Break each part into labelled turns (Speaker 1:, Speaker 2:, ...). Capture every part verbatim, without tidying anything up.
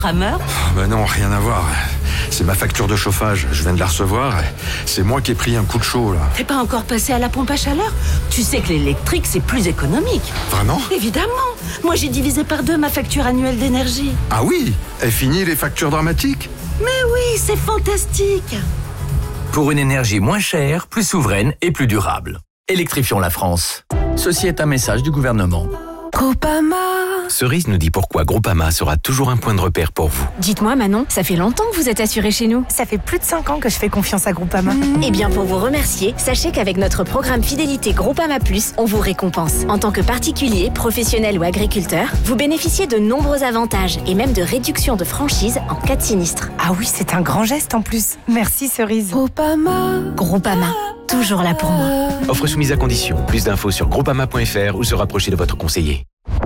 Speaker 1: Rameur ?
Speaker 2: Ben non, rien à voir. C'est ma facture de chauffage, je viens de la recevoir. C'est moi qui ai pris un coup de chaud, là.
Speaker 1: T'es pas encore passé à la pompe à chaleur ? Tu sais que l'électrique, c'est plus économique.
Speaker 2: Vraiment ?
Speaker 1: Évidemment. Moi, j'ai divisé par deux ma facture annuelle d'énergie.
Speaker 2: Ah oui ? Et fini les factures dramatiques ?
Speaker 1: Mais oui, c'est fantastique.
Speaker 3: Pour une énergie moins chère, plus souveraine et plus durable. Électrifions la France. Ceci est un message du gouvernement.
Speaker 4: Groupama.
Speaker 5: Cerise nous dit pourquoi Groupama sera toujours un point de repère pour vous.
Speaker 4: Dites-moi Manon, ça fait longtemps que vous êtes assurée chez nous.
Speaker 6: Ça fait plus de cinq ans que je fais confiance à Groupama.
Speaker 4: Mmh. Eh bien pour vous remercier, sachez qu'avec notre programme Fidélité Groupama Plus, on vous récompense. En tant que particulier, professionnel ou agriculteur, vous bénéficiez de nombreux avantages et même de réductions de franchise en cas de sinistre.
Speaker 6: Ah oui, c'est un grand geste en plus. Merci Cerise.
Speaker 4: Groupama. Groupama, toujours là pour moi.
Speaker 5: Offre soumise à condition. Plus d'infos sur groupama point f r ou se rapprocher de votre conseiller.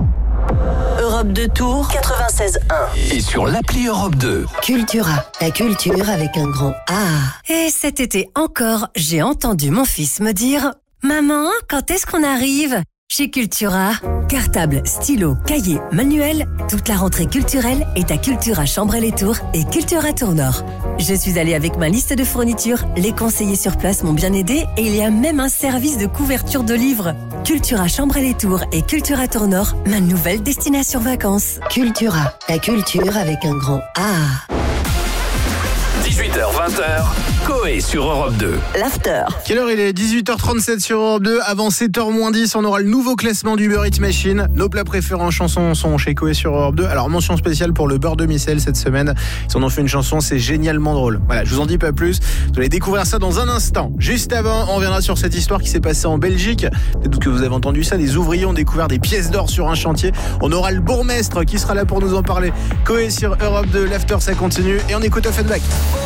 Speaker 1: Europe deux Tours, quatre-vingt-seize un.
Speaker 3: Et sur l'appli Europe deux.
Speaker 7: Cultura, la culture avec un grand A. Et cet été encore, j'ai entendu mon fils me dire « Maman, quand est-ce qu'on arrive ?» Chez Cultura, cartable, stylo, cahier, manuel, toute la rentrée culturelle est à Cultura Chambray-les-Tours et Cultura Tour-Nord. Je suis allée avec ma liste de fournitures, les conseillers sur place m'ont bien aidé et il y a même un service de couverture de livres. Cultura Chambray-les-Tours et Cultura Tour-Nord, ma nouvelle destination vacances.
Speaker 8: Cultura, la culture avec un grand A.
Speaker 3: dix-huit heures vingt, Coé sur Europe deux.
Speaker 1: L'after.
Speaker 9: Quelle heure il est ? dix-huit heures trente-sept sur Europe deux. Avant sept heures moins dix, on aura le nouveau classement du Uber Eats Machine. Nos plats préférés en chanson sont chez Coé sur Europe deux. Alors, mention spéciale pour le beurre de micelle cette semaine. Ils en ont fait une chanson, c'est génialement drôle. Voilà, je vous en dis pas plus. Vous allez découvrir ça dans un instant. Juste avant, on reviendra sur cette histoire qui s'est passée en Belgique. Peut-être que vous avez entendu ça. Des ouvriers ont découvert des pièces d'or sur un chantier. On aura le bourgmestre qui sera là pour nous en parler. Coé sur Europe deux. L'after, ça continue. Et on écoute Offenbach.